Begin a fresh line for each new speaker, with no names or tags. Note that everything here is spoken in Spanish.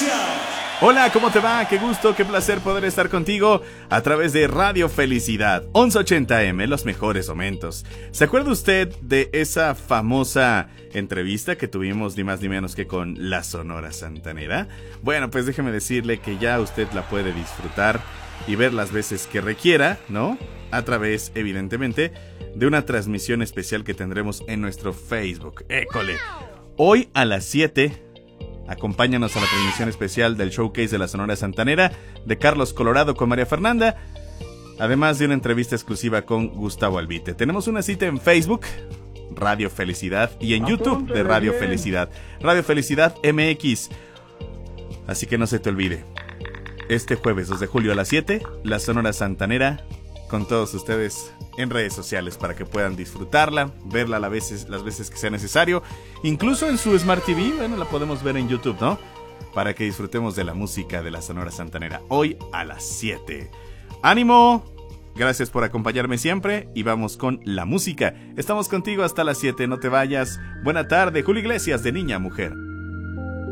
Hola, ¿cómo te va? Qué gusto, qué placer poder estar contigo a través de Radio Felicidad 1180M, los mejores momentos. ¿Se acuerda usted de esa famosa entrevista que tuvimos ni más ni menos que con la Sonora Santanera? Bueno, pues déjeme decirle que ya usted la puede disfrutar y ver las veces que requiera, ¿no? A través, evidentemente, de una transmisión especial que tendremos en nuestro Facebook. ¡École! Hoy a las 7... acompáñanos a la transmisión especial del Showcase de la Sonora Santanera de Carlos Colorado con María Fernanda, además de una entrevista exclusiva con Gustavo Albite. Tenemos una cita en Facebook, Radio Felicidad, y en YouTube de Radio Felicidad, Radio Felicidad MX. Así que no se te olvide, este jueves 2 de julio a las 7, la Sonora Santanera con todos ustedes en redes sociales para que puedan disfrutarla, verla las veces que sea necesario, incluso en su Smart TV. Bueno, la podemos ver en YouTube, ¿no? Para que disfrutemos de la música de la Sonora Santanera hoy a las 7. ¡Ánimo! Gracias por acompañarme siempre y vamos con la música. Estamos contigo hasta las 7, no te vayas. Buena tarde, Julio Iglesias de Niña a Mujer.